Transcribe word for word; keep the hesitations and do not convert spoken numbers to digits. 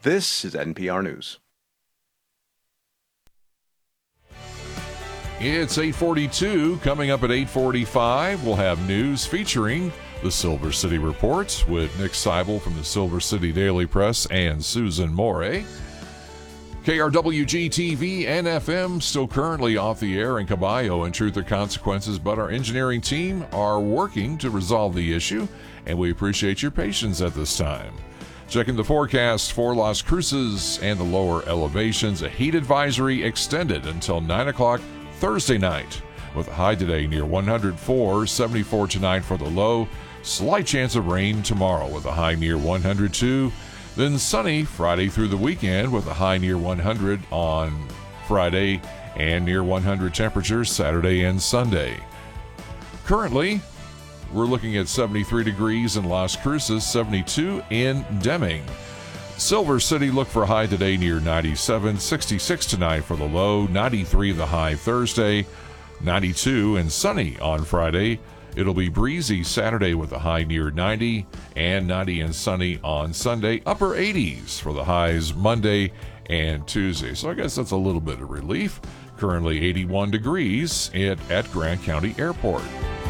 This is N P R News. It's eight forty-two. Coming up at eight forty-five, we'll have news featuring the Silver City Reports with Nick Seibel from the Silver City Daily Press and Susan Morey. K R W G T V and F M still currently off the air in Caballo and Truth or Consequences, but our engineering team are working to resolve the issue, and we appreciate your patience at this time. Checking the forecast for Las Cruces and the lower elevations, a heat advisory extended until nine o'clock Thursday night, with a high today near one hundred four, seventy-four tonight for the low. Slight chance of rain tomorrow with a high near one hundred two. Then sunny Friday through the weekend with a high near one hundred on Friday and near one hundred temperatures Saturday and Sunday. Currently, we're looking at seventy-three degrees in Las Cruces, seventy-two in Deming. Silver City, look for a high today near ninety-seven, sixty-six tonight for the low, ninety-three the high Thursday, ninety-two and sunny on Friday. It'll be breezy Saturday with a high near ninety, and ninety and sunny on Sunday. Upper eighties for the highs Monday and Tuesday. So I guess that's a little bit of relief. Currently eighty-one degrees at, at Grant County Airport.